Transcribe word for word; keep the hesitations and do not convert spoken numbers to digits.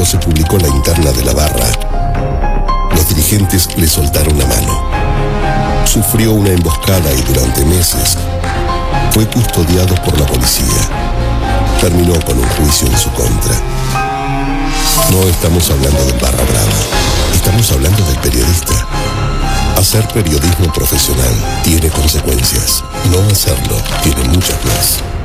se publicó la interna de la barra, los dirigentes le soltaron la mano. Sufrió una emboscada y durante meses fue custodiado por la policía. Terminó con un juicio en su contra. No estamos hablando del barra brava, estamos hablando del periodista. Hacer periodismo profesional tiene consecuencias. No hacerlo tiene muchas más.